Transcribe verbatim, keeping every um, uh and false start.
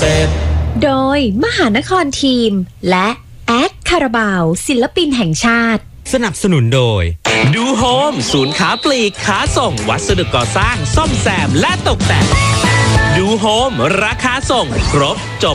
ษตรโดยมหานครทีมและแอดคาราบาวศิลปินแห่งชาติสนับสนุนโดยดูโฮมศูนย์ค้าปลีกค้าส่งวัสดุก่อสร้างซ่อมแซมและตกแต่งดูโฮมราคาส่งครบจบ